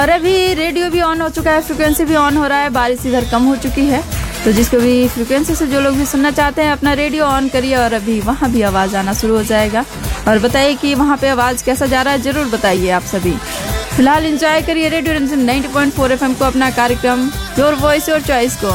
और अभी रेडियो भी ऑन हो चुका है, फ्रिक्वेंसी भी ऑन हो रहा है, बारिश इधर कम हो चुकी है। तो जिसको भी फ्रिक्वेंसी से जो लोग भी सुनना चाहते हैं अपना रेडियो ऑन करिए और अभी वहाँ भी आवाज़ आना शुरू हो जाएगा। और बताइए कि वहाँ पे आवाज़ कैसा जा रहा है, ज़रूर बताइए आप सभी। फिलहाल एंजॉय करिए रेडियो रंजन 90.4 FM को, अपना कार्यक्रम योर वॉइस योर चॉइस को।